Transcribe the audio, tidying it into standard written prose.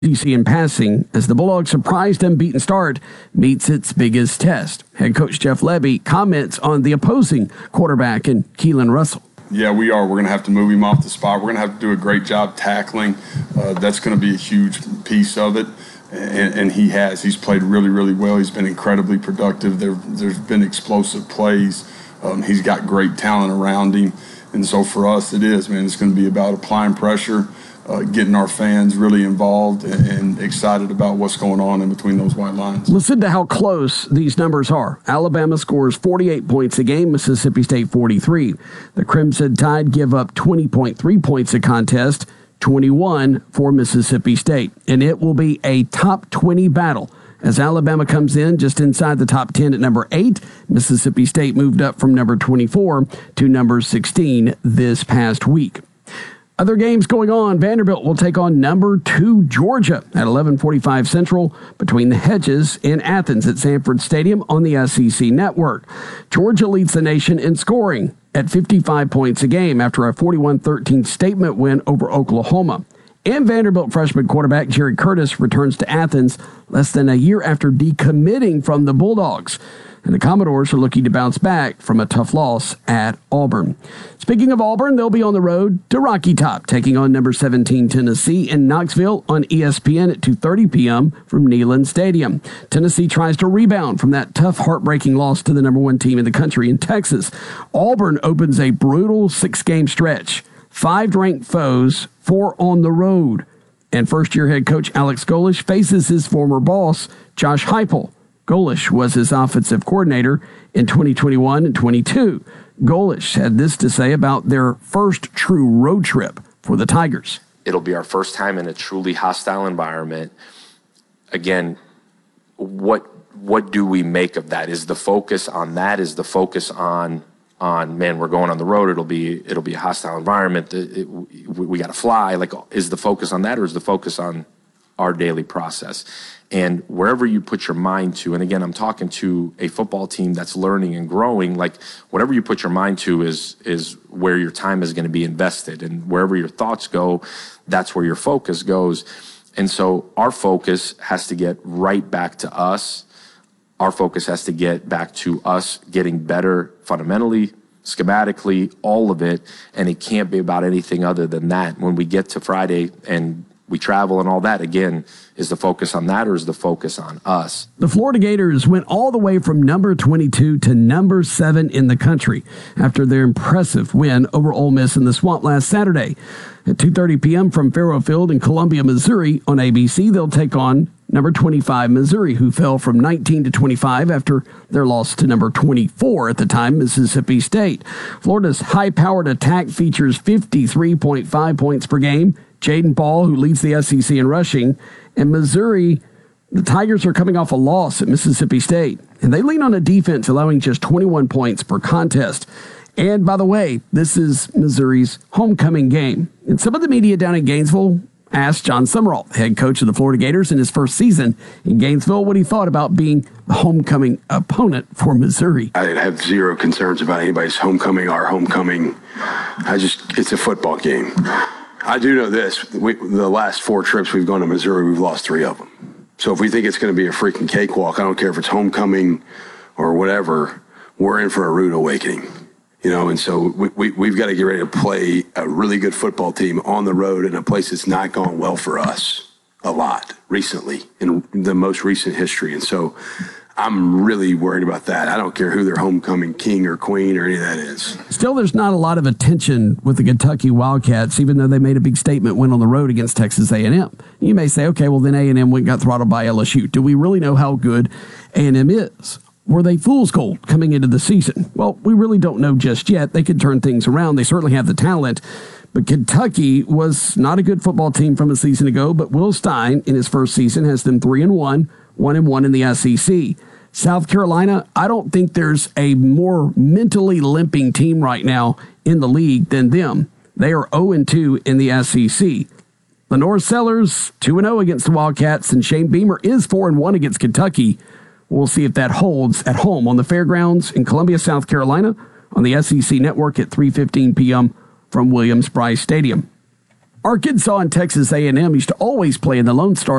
DC in passing as the Bulldogs' surprised unbeaten start meets its biggest test. Head coach Jeff Levy comments on the opposing quarterback and Keelan Russell. Yeah, we are. We're going to have to move him off the spot. We're going to have to do a great job tackling. That's going to be a huge piece of it. And he has. He's played really, really well. He's been incredibly productive. There's been explosive plays. He's got great talent around him. And so for us, it is, man. It's going to be about applying pressure, getting our fans really involved and excited about what's going on in between those white lines. Listen to how close these numbers are. Alabama scores 48 points a game, Mississippi State 43. The Crimson Tide give up 20.3 points a contest, 21 for Mississippi State. And it will be a top 20 battle as Alabama comes in just inside the top 10 at number 8. Mississippi State moved up from number 24 to number 16 this past week. Other games going on, Vanderbilt will take on number 2 Georgia at 11:45 Central between the Hedges and Athens at Sanford Stadium on the SEC Network. Georgia leads the nation in scoring at 55 points a game after a 41-13 statement win over Oklahoma. And Vanderbilt freshman quarterback Jerry Curtis returns to Athens less than a year after decommitting from the Bulldogs. And the Commodores are looking to bounce back from a tough loss at Auburn. Speaking of Auburn, they'll be on the road to Rocky Top, taking on number 17 Tennessee in Knoxville on ESPN at 2:30 p.m. from Neyland Stadium. Tennessee tries to rebound from that tough, heartbreaking loss to the number 1 team in the country in Texas. Auburn opens a brutal 6-game stretch. 5 ranked foes, 4 on the road. And first-year head coach Alex Golesh faces his former boss, Josh Heupel. Golesh was his offensive coordinator in 2021 and 22. Golesh had this to say about their first true road trip for the Tigers. It'll be our first time in a truly hostile environment. Again, what do we make of that? Is the focus on that? Is the focus on man, we're going on the road, it'll be a hostile environment, we got to fly? Like, is the focus on that, or is the focus on our daily process? And wherever you put your mind to, and again, I'm talking to a football team that's learning and growing, like whatever you put your mind to is where your time is going to be invested. And wherever your thoughts go, that's where your focus goes. And so our focus has to get right back to us. Our focus has to get back to us getting better fundamentally, schematically, all of it. And it can't be about anything other than that. When we get to Friday and we travel and all that, again, is the focus on that, or is the focus on us? The Florida Gators went all the way from number 22 to number 7 in the country after their impressive win over Ole Miss in the Swamp last Saturday. At 2:30 p.m. from Farrow Field in Columbia, Missouri on ABC, they'll take on number 25 Missouri, who fell from 19 to 25 after their loss to number 24 at the time, Mississippi State. Florida's high-powered attack features 53.5 points per game. Jaden Ball, who leads the SEC in rushing. And Missouri, the Tigers are coming off a loss at Mississippi State. And they lean on a defense allowing just 21 points per contest. And by the way, this is Missouri's homecoming game. And some of the media down in Gainesville asked John Summerall, head coach of the Florida Gators in his first season in Gainesville, what he thought about being the homecoming opponent for Missouri. I have zero concerns about anybody's homecoming, our homecoming. It's a football game. I do know this. The last 4 trips we've gone to Missouri, we've lost 3 of them. So if we think it's going to be a freaking cakewalk, I don't care if it's homecoming or whatever, we're in for a rude awakening. And so we've got to get ready to play a really good football team on the road in a place that's not gone well for us a lot recently, in the most recent history. And so I'm really worried about that. I don't care who their homecoming king or queen or any of that is. Still, there's not a lot of attention with the Kentucky Wildcats, even though they made a big statement win on the road against Texas A&M. You may say, okay, well, then A&M went and got throttled by LSU. Do we really know how good A&M is? Were they fool's gold coming into the season? Well, we really don't know just yet. They could turn things around. They certainly have the talent. But Kentucky was not a good football team from a season ago, but Will Stein, in his first season, has them 3-1, 1-1 in the SEC. South Carolina, I don't think there's a more mentally limping team right now in the league than them. They are 0-2 in the SEC. Lenore Sellers, 2-0 against the Wildcats, and Shane Beamer is 4-1 against Kentucky. We'll see if that holds at home on the Fairgrounds in Columbia, South Carolina, on the SEC Network at 3:15 p.m. from Williams-Brice Stadium. Arkansas and Texas A&M used to always play in the Lone Star